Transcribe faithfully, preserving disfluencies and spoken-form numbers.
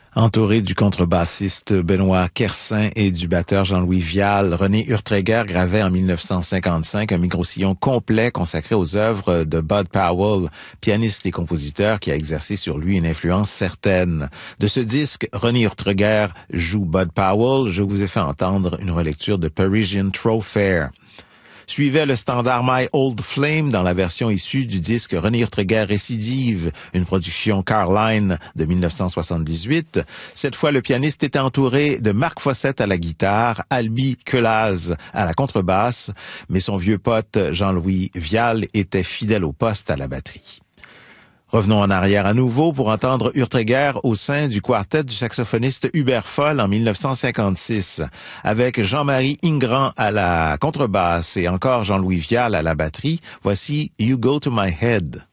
Entouré du contrebassiste Benoît Kersin et du batteur Jean-Louis Vial, René Urtreger gravait en mille neuf cent cinquante-cinq un micro-sillon complet consacré aux œuvres de Bud Powell, pianiste et compositeur qui a exercé sur lui une influence certaine. De ce disque, René Urtreger joue Bud Powell. Je vous ai fait entendre une relecture de Parisian Thoroughfare. Suivait le standard My Old Flame dans la version issue du disque René Urtreger Récidive, une production Carline de mille neuf cent soixante-dix-huit. Cette fois, le pianiste était entouré de Marc Fossette à la guitare, Albi Quelaz à la contrebasse, mais son vieux pote Jean-Louis Vial était fidèle au poste à la batterie. Revenons en arrière à nouveau pour entendre Urtreger au sein du quartet du saxophoniste Hubert Foll en mille neuf cent cinquante-six, avec Jean-Marie Ingrand à la contrebasse et encore Jean-Louis Vial à la batterie. Voici You Go to My Head.